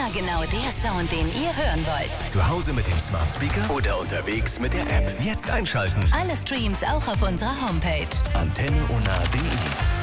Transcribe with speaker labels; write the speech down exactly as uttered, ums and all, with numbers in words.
Speaker 1: Immer genau der Sound, den ihr hören wollt.
Speaker 2: Zu Hause mit dem Smart Speaker oder unterwegs mit der App. Jetzt einschalten.
Speaker 1: Alle Streams auch auf unserer Homepage.
Speaker 2: antenne ona punkt de